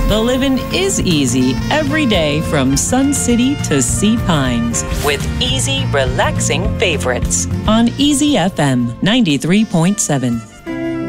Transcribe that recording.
The living is easy every day from Sun City to Sea Pines with easy, relaxing favorites on Easy FM 93.7.